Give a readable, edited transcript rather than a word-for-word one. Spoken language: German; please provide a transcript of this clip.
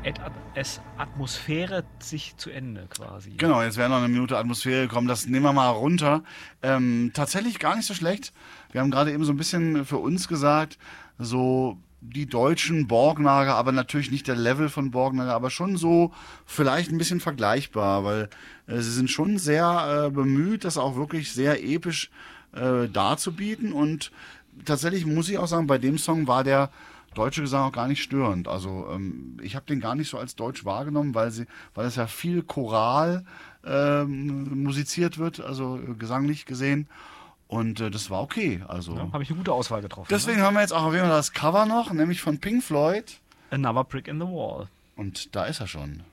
es Atmosphäre sich zu Ende quasi. Genau, jetzt wäre noch eine Minute Atmosphäre gekommen. Das nehmen wir mal runter. Tatsächlich gar nicht so schlecht. Wir haben gerade eben so ein bisschen für uns gesagt, so die deutschen Borgnager, aber natürlich nicht der Level von Borgnager, aber schon so vielleicht ein bisschen vergleichbar, weil sie sind schon sehr bemüht, das auch wirklich sehr episch darzubieten. Und tatsächlich muss ich auch sagen, bei dem Song war der deutsche Gesang auch gar nicht störend. Also ich habe den gar nicht so als deutsch wahrgenommen, weil es ja viel Choral musiziert wird, also gesanglich gesehen. Und das war okay. Also Ja, habe ich eine gute Auswahl getroffen. deswegen haben wir jetzt auch auf jeden Fall das Cover noch, nämlich von Pink Floyd. Another Brick in the Wall. Und da ist er schon.